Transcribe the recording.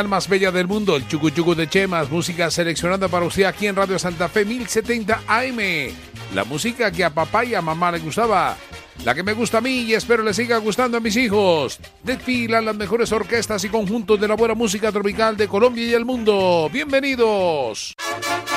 más bella del mundo, el Chucu Chucu de Chemas, música seleccionada para usted aquí en Radio Santa Fe 1070 AM. La música que a papá y a mamá le gustaba, la que me gusta a mí y espero le siga gustando a mis hijos. Desfilan las mejores orquestas y conjuntos de la buena música tropical de Colombia y el mundo. ¡Bienvenidos!